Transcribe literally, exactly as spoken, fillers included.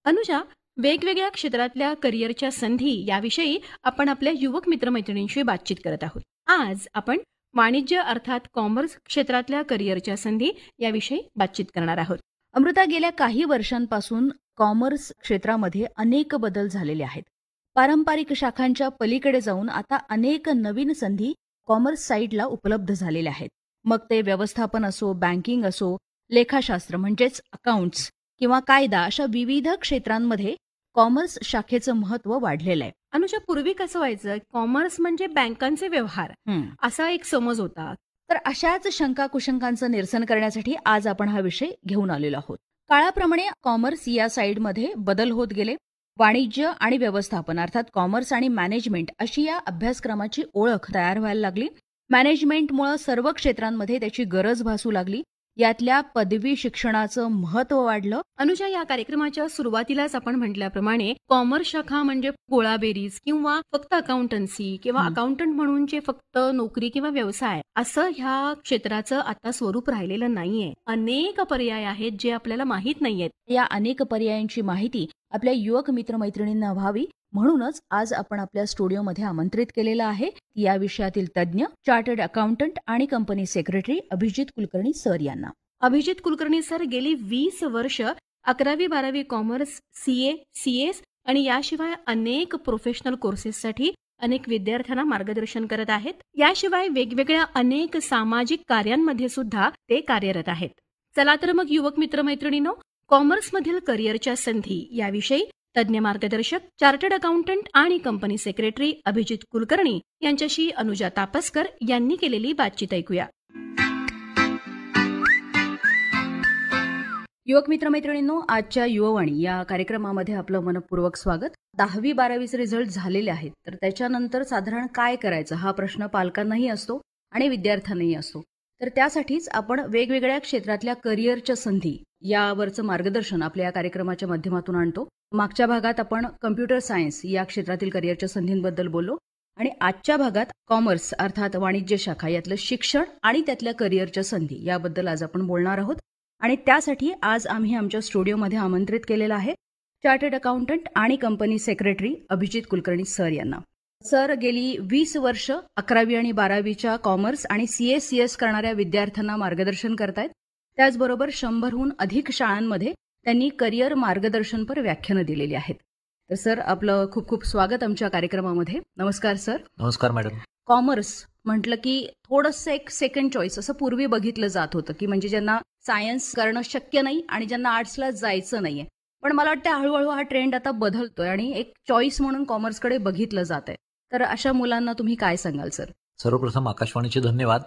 अनुजा, वेगवेगळ्या क्षेत्रातल्या करिअरच्या संधी याविषयी आपण आपल्या युवक मित्रमैत्रिणींशी बातचीत करत आहोत. आज आपण वाणिज्य अर्थात कॉमर्स क्षेत्रातल्या करिअरच्या संधी याविषयी बातचीत करणार आहोत. अमृता, गेल्या काही वर्षांपासून कॉमर्स क्षेत्रामध्ये अनेक बदल झालेले आहेत. पारंपरिक शाखांच्या पलीकडे जाऊन आता अनेक नवीन संधी कॉमर्स साईडला उपलब्ध झालेल्या आहेत. मग ते व्यवस्थापन असो, बँकिंग असो, लेखाशास्त्र म्हणजेच अकाउंट्स किंवा कायदा, अशा विविध क्षेत्रांमध्ये कॉमर्स शाखेचं महत्त्व वाढलेलं आहे. अनुजा, पूर्वी कसं व्हायचं, कॉमर्स म्हणजे बँकांचे व्यवहार असा एक समज होता. तर अशाच शंका कुशंकांचं निरसन करण्यासाठी आज आपण हा विषय घेऊन आलेलो आहोत. काळाप्रमाणे कॉमर्स या साईडमध्ये बदल होत गेले. वाणिज्य आणि व्यवस्थापन अर्थात कॉमर्स आणि मॅनेजमेंट अशी या अभ्यासक्रमाची ओळख तयार व्हायला लागली. मॅनेजमेंटमुळे सर्व क्षेत्रांमध्ये त्याची गरज भासू लागली. यातल्या पदवी शिक्षणाचं महत्त्व वाढलं. अनुजा, या कार्यक्रमाच्या सुरुवातीलाच आपण म्हटल्याप्रमाणे कॉमर्स शाखा म्हणजे गोळाबेरीज किंवा फक्त अकाउंटन्सी किंवा अकाउंटंट म्हणूनचे फक्त नोकरी किंवा व्यवसाय असं ह्या क्षेत्राचं आता स्वरूप राहिलेलं नाहीये. अनेक पर्याय आहेत जे आपल्याला माहीत नाहीयेत. या अनेक पर्यायांची माहिती आपल्या युवक मित्रमैत्रिणींना व्हावी म्हणूनच आज आपण आपल्या स्टुडिओमध्ये आमंत्रित केलेलं आहे या विषयातील तज्ज्ञ, चार्टर्ड अकाउंटंट आणि company secretary Abhijit Kulkarni sir यांना. अभिजित कुलकर्णी सर गेली वीस वर्ष अकरावी बारावी कॉमर्स, सीए, सीएस आणि याशिवाय अनेक प्रोफेशनल कोर्सेससाठी अनेक विद्यार्थ्यांना मार्गदर्शन करत आहेत. याशिवाय वेगवेगळ्या अनेक सामाजिक कार्यांमध्ये सुद्धा ते कार्यरत आहेत. चला तर मग युवक मित्रमैत्रिणींनो, कॉमर्समधील करिअरच्या संधी याविषयी तज्ज्ञ मार्गदर्शक, चार्टर्ड अकाउंटंट आणि कंपनी सेक्रेटरी अभिजित कुलकर्णी यांच्याशी अनुजा तापसकर यांनी केलेली बातचीत ऐकूया. युवक मित्रमैत्रिणींनो, आजच्या युववाणी या कार्यक्रमामध्ये आपलं मनपूर्वक स्वागत. दहावी बारावीचे रिझल्ट झालेले आहेत, तर त्याच्यानंतर साधारण काय करायचं हा प्रश्न पालकांनाही असतो आणि विद्यार्थ्यांनाही असतो. तर त्यासाठीच आपण वेगवेगळ्या क्षेत्रातल्या करिअरच्या संधी यावरचं मार्गदर्शन आपल्या या कार्यक्रमाच्या माध्यमातून आणतो. मागच्या भागात आपण कम्प्युटर सायन्स या क्षेत्रातील करिअरच्या संधींबद्दल बोललो आणि आजच्या भागात कॉमर्स अर्थात वाणिज्य शाखा यातलं शिक्षण आणि त्यातल्या करिअरच्या संधी याबद्दल आज आपण बोलणार आहोत. आणि त्यासाठी आज आम्ही आमच्या स्टुडिओमध्ये आमंत्रित केलेलं आहे चार्टर्ड अकाउंटंट आणि company secretary Abhijit Kulkarni sir यांना. सर गेली वीस वर्ष अकरावी आणि बारावीच्या कॉमर्स आणि सीएस सीएस करणाऱ्या विद्यार्थ्यांना मार्गदर्शन करतायत. त्याचबरोबर शंभरहून अधिक शाळांमध्ये त्यांनी करिअर मार्गदर्शनपर व्याख्यानं दिलेली आहेत. तर सर, आपलं खूप खूप स्वागत आमच्या कार्यक्रमामध्ये. नमस्कार सर. नमस्कार मॅडम. कॉमर्स म्हटलं की थोडंसं एक सेकंड चॉईस असं पूर्वी बघितलं जात होतं, की म्हणजे ज्यांना सायन्स करणं शक्य नाही आणि ज्यांना आर्ट्सला जायचं नाहीये. पण मला वाटतं हळूहळू हा ट्रेंड आता बदलतोय आणि एक चॉईस म्हणून कॉमर्सकडे बघितलं जात आहे. तर अशा मुलांना तुम्ही काय सांगाल सर? सर्वप्रथम आकाशवाणीचे धन्यवाद